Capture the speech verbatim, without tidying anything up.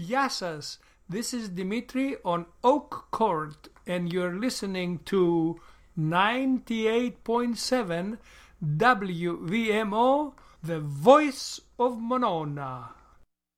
Yassas. This is Dimitri on Oak Court, and you're listening to ninety-eight point seven W V M O, the voice of Monona.